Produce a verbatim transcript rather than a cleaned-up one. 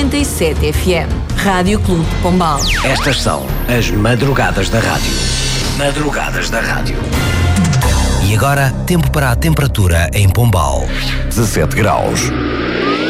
noventa e sete F M. Rádio Clube de Pombal. Estas são as madrugadas da rádio. Madrugadas da rádio. E agora, tempo para a temperatura em Pombal. dezassete graus.